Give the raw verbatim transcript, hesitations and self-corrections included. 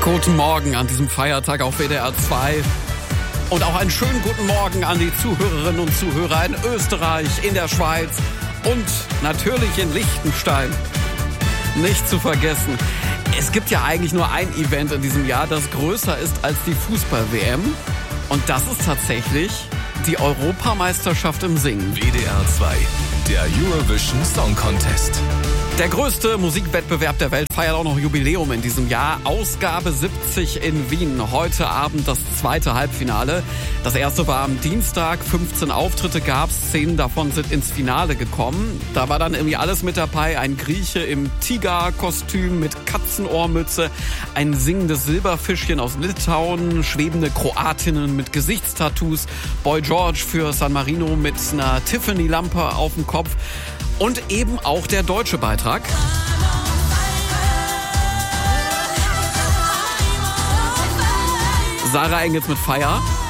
Guten Morgen an diesem Feiertag auf W D R zwei. Und auch einen schönen guten Morgen an die Zuhörerinnen und Zuhörer in Österreich, in der Schweiz und natürlich in Liechtenstein. Nicht zu vergessen, es gibt ja eigentlich nur ein Event in diesem Jahr, das größer ist als die Fußball-W M. Und das ist tatsächlich die Europameisterschaft im Singen. W D R zwei, der Eurovision Song Contest. Der größte Musikwettbewerb der Welt feiert auch noch Jubiläum in diesem Jahr. Ausgabe siebzig in Wien. Heute Abend das zweite Halbfinale. Das erste war am Dienstag. fünfzehn Auftritte gab's. Zehn davon sind ins Finale gekommen. Da war dann irgendwie alles mit dabei. Ein Grieche im Tiger-Kostüm mit Katzenohrmütze. Ein singendes Silberfischchen aus Litauen. Schwebende Kroatinnen mit Gesichtstattoos. Boy George für San Marino mit einer Tiffany-Lampe auf dem Kopf. Und eben auch der deutsche Beitrag. Sarah Engels mit Feier.